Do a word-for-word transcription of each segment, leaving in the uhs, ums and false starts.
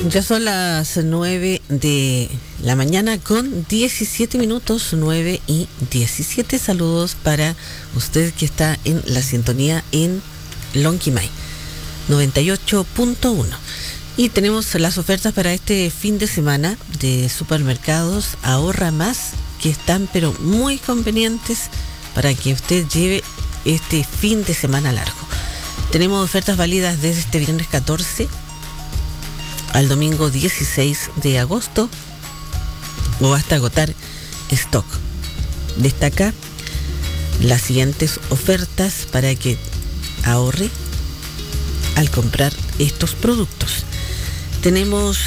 Ya son las nueve de la mañana con diecisiete minutos, nueve y diecisiete. Saludos para usted que está en la sintonía en Lonquimay, noventa y ocho punto uno. Y tenemos las ofertas para este fin de semana de supermercados Ahorra Más, que están pero muy convenientes para que usted lleve este fin de semana largo. Tenemos ofertas válidas desde este viernes catorce al domingo dieciséis de agosto o hasta agotar stock. Destaca las siguientes ofertas para que ahorre al comprar estos productos. Tenemos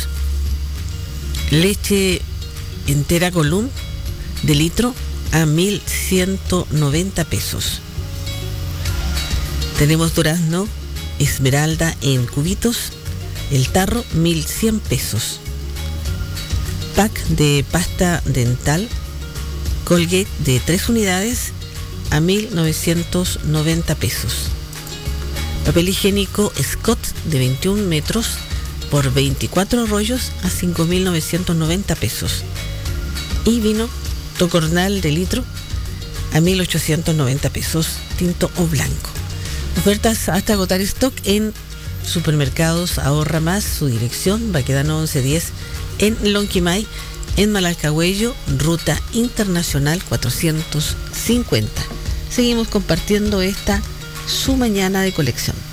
leche entera Column de litro a mil ciento noventa pesos. Tenemos durazno Esmeralda en cubitos, el tarro mil cien pesos. Pack de pasta dental Colgate de tres unidades a mil novecientos noventa pesos. Papel higiénico Scott de veintiún metros por veinticuatro rollos a cinco mil novecientos noventa pesos. Y vino Tocornal de litro a mil ochocientos noventa pesos, tinto o blanco. Ofertas hasta agotar stock en Supermercados Ahorra Más. Su dirección, Baquedano once diez en Lonquimay, en Malalcahuello, Ruta Internacional cuatrocientos cincuenta. Seguimos compartiendo esta su mañana de colección.